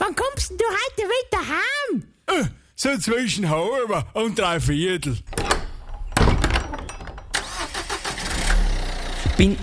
Wann kommst denn du heute wieder heim? So zwischen halb und 3/4. Bin